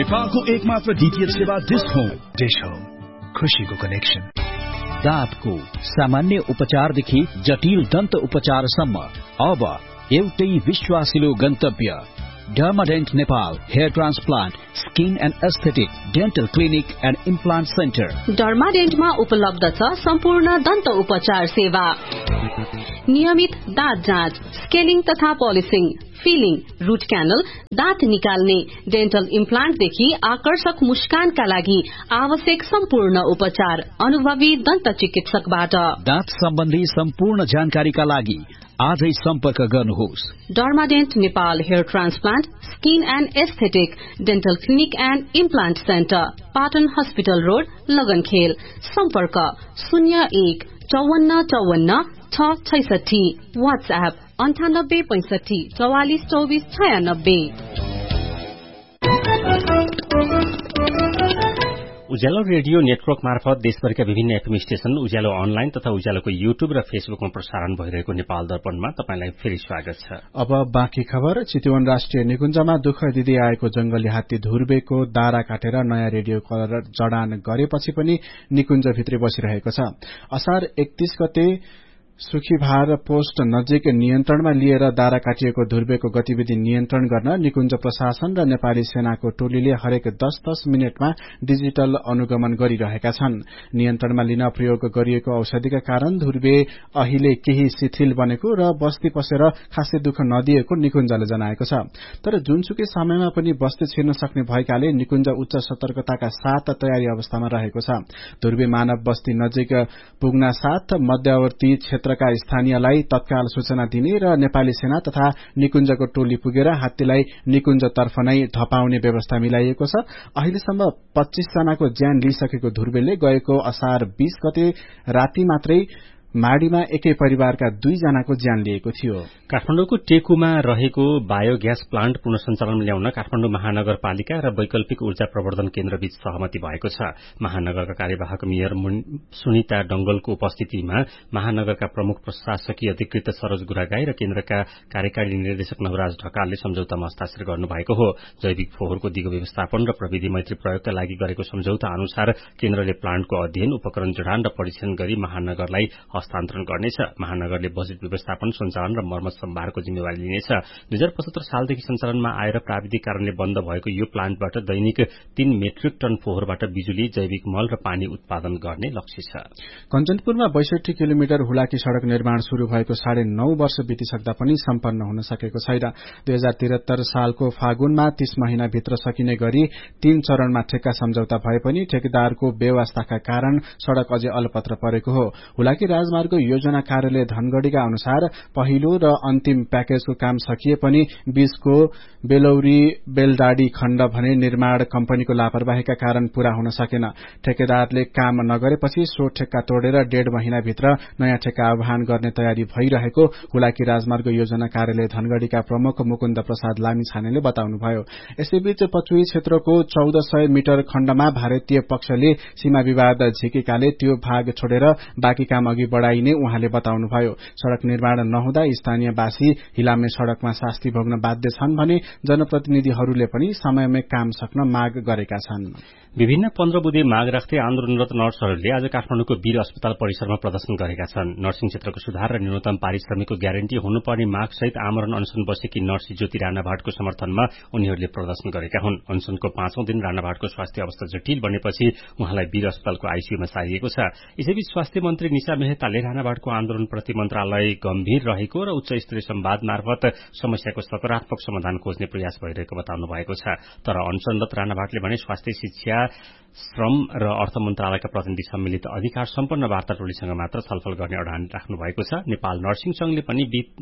नेपालको एकमात्र डीटीएच सेवा डिश होम। खुशीको कनेक्सन। दाँतको सामान्य उपचारदेखि जटिल दन्त उपचारसम्म अब एउटै विश्वासिलो गन्तव्य डर्माडेन्ट Nepal hair transplant skin and aesthetic dental clinic and implant centre. डर्माडेन्टमा उपलब्ध छ सम्पूर्ण दन्त उपचार सेवा, नियमित दाँत जाँच, स्केलिङ तथा पोलिसिङ, फिलिङ, रूट क्यानल, दाँत निकाल्ने, डेन्टल इम्प्लान्टदेखि आकर्षक मुस्कानका लागि आवश्यक सम्पूर्ण उपचार अनुभवी दन्त चिकित्सकबाट। दाँत सम्बन्धी सम्पूर्ण जानकारीका लागि आजै सम्पर्क गर्नुहोस्। डर्माडेन्ट Nepal hair transplant skin and aesthetic dental clinic and implant centre, Patan hospital road, लगनखेल। सम्पर्क 015454 व्हाट्सएप 9865 44 24 96। उज्यालो रेडियो नेटवर्क मार्फत देशभरिका विभिन्न एफएम स्टेशन, उज्यालो अनलाइन तथा उज्यालोको युट्युब र फेसबुकमा प्रसारण भइरहेको नेपाल दर्पणमा तपाईलाई फेरि स्वागत छ। अब बाँकी खबर। चितवन राष्ट्रिय निकुञ्जमा दुःख दिँदै आएको जंगली हात्ती धुर्बेको दारा काटेर नयाँ रेडियो कलर जडान गरेपछि पनि निकुञ्जभित्रै बसिरहेको छ। असार 31 गते सुखीभार पोस्ट नजिक नियन्त्रणमा लिएर दारा काटिएको धुर्बेको गतिविधि नियन्त्रण गर्न निकुञ्ज प्रशासन र नेपाली सेनाको टोलीले हरेक 10-10 मिनटमा डिजिटल अनुगमन गरिरहेका छन्। नियन्त्रणमा लिन प्रयोग गरिएको औषधिका कारण धुर्बे अहिले केही शिथिल बनेको र बस्ती पसेर खासै दुःख नदिएको निकुञ्जले जनाएको छ। तर जुनसुकै समयमा पनि बस्ती छिर्न सक्ने भएकाले निकुञ्ज उच्च सतर्कताका साथ तयारी अवस्थामा रहेको छ। धुर्बे मानव बस्ती नजिक पुग्न साथ मध्यवर्ती क्षेत्रका स्थानीयलाई तत्काल सूचना दिने र नेपाली सेना तथा निकुञ्जको टोली पुगेर हात्तीलाई निकुञ्जतर्फ नै धपाउने व्यवस्था मिलाइएको छ। अहिलेसम्म 25 जनाको ज्यान लिइसकेको धुर्बेले गएको असार 20 गते राति मात्रै माडीमा एकै परिवारका 2 जनाको ज्यान लिएको थियो। काठमाडौँको टेकुमा रहेको बायोग्यास प्लान्ट पुनः सञ्चालनमा ल्याउन काठमाडौँ महानगरपालिका र वैकल्पिक ऊर्जा प्रवर्धन केन्द्रबीच सहमति भएको छ। महानगरका कार्यवाहक मेयर सुनिता डंगलको उपस्थितिमा महानगरका प्रमुख प्रशासकीय अधिकृत सरोज गुरागाई र केन्द्रका कार्यकारी निर्देशक नवराज ढकालले सम्झौतामा हस्ताक्षर गर्नुभएको हो। जैविक फोहोरको दिगो व्यवस्थापन र प्रविधि मैत्री प्रयोगका लागि गरेको सम्झौता अनुसार केन्द्रले प्लान्टको अध्ययन, उपकरण जडान र परीक्षण गरी महानगरलाई हस्तान्तरण गर्नेछ। महानगरले बजेट व्यवस्थापन, सञ्चालन र मर्मत सम्भारको जिम्मेवारी लिनेछ। 2075 सालदेखि सञ्चालनमा आएर प्राविधिक कारणले बन्द भएको यो प्लान्टबाट दैनिक 3 मेट्रिक टन फोहोरबाट बिजुली, जैविक मल र पानी उत्पादन गर्ने लक्ष्य छ। कञ्चनपुरमा 62 किलोमिटर हुलाकी सड़क निर्माण शुरू भएको 9.5 वर्ष बितिसक्दा पनि सम्पन्न हुन सकेको छैन। 2073 सालको फागुनमा 30 महिनाभित्र सकिने गरी 3 चरणमा ठेक्का सम्झौता भए पनि ठेकेदारको बेवास्ताका कारण सड़क अझै अलपत्र परेको हो। हुलाकी राजमार्ग योजना कार्यालय धनगढ़ीका अनुसार पहिलो र अन्तिम प्याकेजको काम सकिए पनि बीचको बेलौरी बेलडाडी खण्ड भने निर्माण कम्पनीको लापरवाहीका कारण पूरा हुन सकेन। ठेकेदारले काम नगरेपछि सो ठेक्का तोडेर 1.5 महिनाभित्र नयाँ ठेक्का आह्वान गर्ने तयारी भइरहेको हुलाकी राजमार्ग योजना कार्यालय धनगढ़ीका प्रमुख मुकुन्द प्रसाद लामिछानेले बताउनुभयो। यसैबीच पचुई क्षेत्रको 1400 मिटर खण्डमा भारतीय पक्षले सीमा विवाद झिकेकाले त्यो भाग छोडेर बाँकी काम अघि बढ़ाइने उहाँले बताउनुभयो। सड़क निर्माण नहुँदा स्थानीयवासी हिलाम्ने सड़कमा शास्ति भोग्न बाध्य छन् भने जनप्रतिनिधिहरूले पनि समयमै काम सक्न माग गरेका छन्। विभिन्न 15 बुँदे माग राख्दै आन्दोलनरत नर्सहरूले आज काठमाडौँको वीर अस्पताल परिसरमा प्रदर्शन गरेका छन्। नर्सिङ क्षेत्रको सुधार र न्यूनतम पारिश्रमिकको ग्यारेन्टी हुनुपर्ने मागसहित आमरण अनशन बसेकी नर्स ज्योति राणाभाटको समर्थनमा उनीहरूले प्रदर्शन गरेका हुन्। अनशनको 5औं दिन राणाभाटको स्वास्थ्य अवस्था जटिल बनेपछि उहाँलाई वीर अस्पतालको आईसीयूमा सारिएको छ। यसैबीच स्वास्थ्य मन्त्री निशा मेहताले राणाभाटको आन्दोलनप्रति मन्त्रालय गम्भीर रहेको र उच्च स्तरीय संवाद मार्फत समस्याको सकारात्मक समाधान खोज्ने प्रयास भइरहेको बताउनु भएको छ। तर अनशनरत राणाभाटले भने स्वास्थ्य, शिक्षा, श्रम र अर्थ मन्त्रालयका प्रतिनिधि सम्मिलित अधिकार सम्पन्न वार्ता टोलीसँग मात्र छलफल गर्ने अडान राख्नु भएको छ। नेपाल नर्सिङ संघले पनि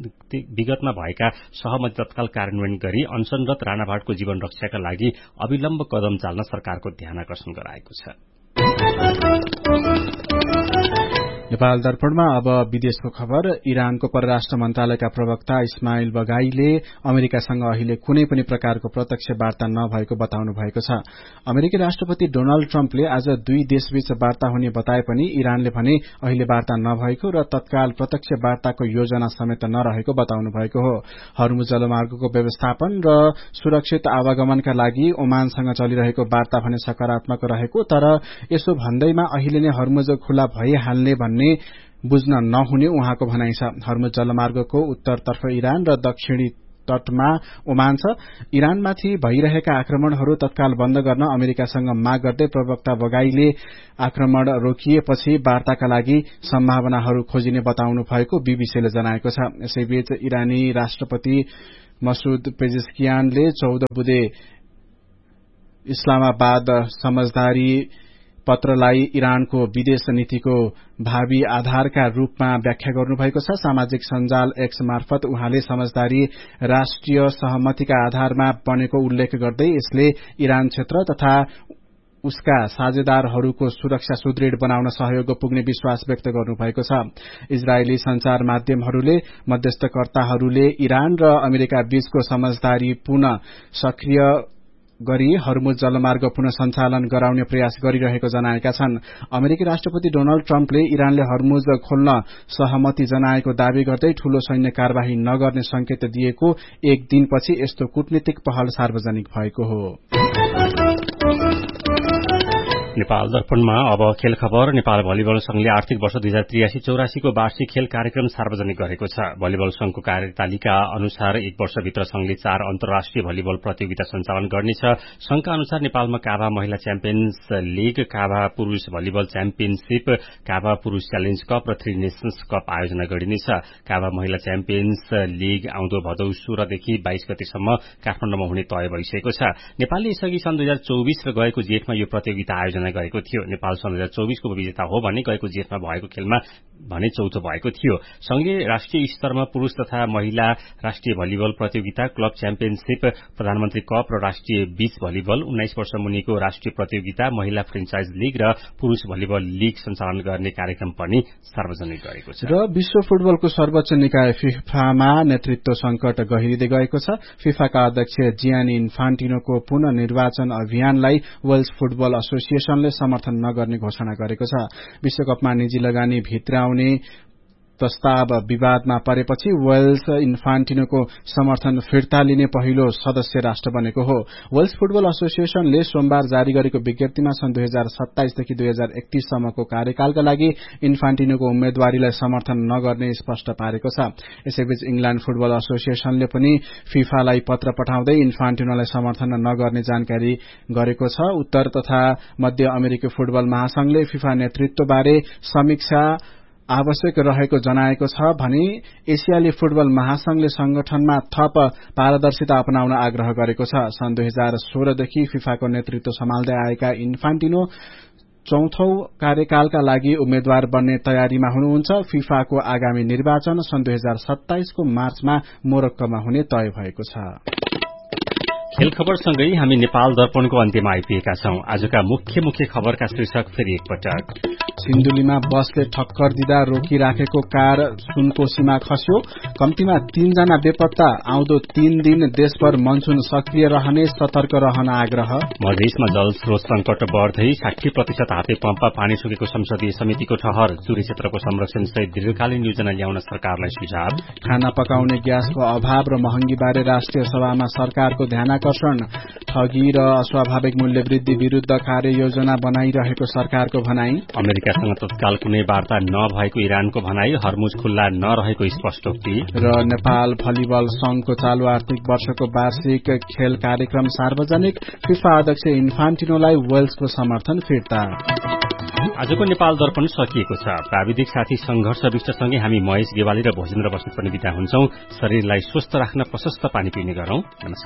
विगतमा भएका सहमति तत्काल कार्यान्वयन गरी अनशनरत राणाभाटको जीवन रक्षाका लागि अविलम्ब कदम चाल्न सरकारको ध्यान आकर्षण गराएको छ। नेपाल दर्पणमा अब विदेशको खबर। इरानको परराष्ट्र मन्त्रालयका प्रवक्ता इस्माइल बगाईले अमेरिकासँग अहिले कुनै पनि प्रकारको प्रत्यक्ष वार्ता नभएको बताउनु भएको छ। अमेरिकी राष्ट्रपति डोनाल्ड ट्रम्पले आज दुई देशबीच वार्ता हुने बताए पनि इरानले भने अहिले वार्ता नभएको र तत्काल प्रत्यक्ष वार्ताको योजना समेत नरहेको बताउनु भएको हो। हर्मुज जलमार्गको व्यवस्थापन र सुरक्षित आवागमनका लागि ओमानसँग चलिरहेको वार्ता भने सकारात्मक रहेको, तर यसो भन्दैमा अहिले नै हर्मुज खुला भइहाल्ने भन्ने बुझ्न नहुने उहाँको भनाइ छ। हर्मुज जलमार्गको उत्तरतर्फ इरान र दक्षिणी तटमा ओमान छ। इरानमाथि भइरहेका आक्रमणहरू तत्काल बन्द गर्न अमेरिकासँग माग गर्दै प्रवक्ता बगाईले आक्रमण रोकिएपछि वार्ताका लागि सम्भावनाहरू खोजिने बताउनु भएको बीबीसीले जनाएको छ। यसैबीच इरानी राष्ट्रपति मसूद पेजेस्कियानले 14 बुधे इस्लामाबाद समझदारी पत्रलाई इरानको विदेश नीतिको भावी आधारका रूपमा व्याख्या गर्नुभएको छ। सामाजिक सञ्जाल एक्स मार्फत उहाँले समझदारी राष्ट्रिय सहमतिका आधारमा बनेको उल्लेख गर्दै यसले इरान क्षेत्र तथा उसका साझेदारहरूको सुरक्षा सुदृढ बनाउन सहयोग पुग्ने विश्वास व्यक्त गर्नुभएको छ। इजरायली संचार माध्यमहरूले मध्यस्थकर्ताहरूले इरान र अमेरिका बीचको समझदारी पुनः सक्रिय गरी हर्मुज जलमार्ग पुनः सञ्चालन गराउने प्रयास गरिरहेको जनाएका छन्। अमेरिकी राष्ट्रपति डोनाल्ड ट्रम्पले इरानले हर्मुज खोल्न सहमति जनाएको दावी गर्दै ठूलो सैन्य कार्यवाही नगर्ने संकेत दिएको एक दिनपछि यस्तो कूटनीतिक पहल सार्वजनिक भएको हो। नेपाल दर्पणमा अब खेल खबर। नेपाल भलिबल संघले आर्थिक वर्ष 2083-84 को वार्षिक खेल कार्यक्रम सार्वजनिक गरेको छ। भलिबल संघको कार्यतालिका अनुसार एक वर्षभित्र संघले 4 अन्तर्राष्ट्रिय भलिबल प्रतियोगिता सञ्चालन गर्नेछ। संघका अनुसार नेपालमा काभा महिला च्याम्पियन्स लीग, काभा पुरूष भलिबल च्याम्पियनशीप, काभा पुरूष च्यालेन्ज कप र 3 नेशन्स कप आयोजना गरिनेछ। काभा महिला च्याम्पियन्स लीग आउँदो भदौ 16 देखि 22 गतेसम्म काठमाडौँमा हुने तय भइसकेको छ। नेपालले यसअघि सन् 2024 र गएको जेठमा यो प्रतियोगिता आयोजना गरेको थियो। नेपाल सन् 2024 को विजेता हो भने गएको जेठमा भएको खेलमा भने चौथो भएको थियो। संघले राष्ट्रिय स्तरमा पुरूष तथा महिला राष्ट्रिय भलिबल प्रतियोगिता, क्लब च्याम्पियनशीप, प्रधानमन्त्री कप र राष्ट्रिय बीच भलिबल, 19 वर्ष मुनिको राष्ट्रिय प्रतियोगिता, महिला फ्रेन्चाइज लीग र पुरूष भलिबल लीग सञ्चालन गर्ने कार्यक्रम पनि सार्वजनिक गरेको छ। र विश्व फुटबलको सर्वोच्च निकाय फिफामा नेतृत्व संकट गहिरिँदै गएको छ। फिफाका अध्यक्ष जियानी इन्फान्टिनोको पुनः निर्वाचन अभियानलाई वेल्स फुटबल एसोसिएसनले समर्थन नगर्ने घोषणा गरेको छ। विश्वकपमा निजी लगानी भित्राउने प्रस्ताव विवादमा परेपछि वेल्स इन्फान्टिनोको समर्थन फिर्ता लिने पहिलो सदस्य राष्ट्र बनेको हो। वेल्स फुटबल एसोसिएसनले सोमबार जारी गरेको विज्ञप्तिमा सन् 2027 देखि 2031 सम्मको कार्यकालका लागि इन्फान्टिनोको उम्मेद्वारीलाई समर्थन नगर्ने स्पष्ट पारेको छ। यसैबीच इंग्ल्याण्ड फुटबल एसोसिएसनले पनि फिफालाई पत्र पठाउँदै इन्फान्टिनोलाई समर्थन नगर्ने जानकारी गरेको छ। उत्तर तथा मध्य अमेरिकी फुटबल महासंघले फिफा नेतृत्वबारे समीक्षा आवश्यक रहेको जनाएको छ भने एसियाली फुटबल महासंघले संगठनमा थप पारदर्शिता अपनाउन आग्रह गरेको छ। सन् 2016 देखि फिफाको नेतृत्व सम्हाल्दै आएका इन्फान्टिनो चौथौं कार्यकालका लागि उम्मेद्वार बन्ने तयारीमा हुनुहुन्छ। फिफाको आगामी निर्वाचन सन् 2027 को मार्चमा मोरक्कोमा हुने तय भएको छ। खेल खबरसँगै हामी नेपाल दर्पणको अन्त्यमा आइपुगेका छौं। आजका मुख्य खबरका शीर्षक फेरि एकपटक। सिन्धुलीमा बसले ठक्कर दिँदा रोकिराखेको कार सुनकोशीमा खस्यो। कम्तीमा 3 जना बेपत्ता। आउँदो 3 दिन देशभर मनसुन सक्रिय रहने सतर्क रहन आग्रह। मधेसमा जल स्रोत संकट बढ्दै 60% हाते पम्पमा पानी सुकेको संसदीय समितिको ठहर। चुरी क्षेत्रको संरक्षण सहित दीर्घकालीन योजना ल्याउन सरकारलाई सुझाव। खाना पकाउने ग्यासको अभाव र महँगीबारे राष्ट्रिय सभामा सरकारको ध्यानाकर्षण। ठगी र अस्वाभाविक मूल्य वृद्धि विरूद्ध कार्ययोजना बनाइरहेको सरकारको भनाई। अमेरिकासँग तत्काल कुनै वार्ता नभएको इरानको भनाई। हर्मुज खुल्ला नरहेको स्पष्टोक्ति। र नेपाल भलिबल संघको चालू आर्थिक वर्षको वार्षिक खेल कार्यक्रम सार्वजनिक। फिफा अध्यक्ष इन्फान्टिनोलाई वेल्सको समर्थन फिर्ता। आजको नेपाल दर्पण सकिएको छ। प्राविधिक साथी संघर्ष विष्टसँगै हामी महेश गेवाली र भोजेन्द्र बस्नेत पनि बिदा हुन्छौं। शरीरलाई स्वस्थ राख्न प्रशस्त पानी पिउने गरौं। नमस्कार।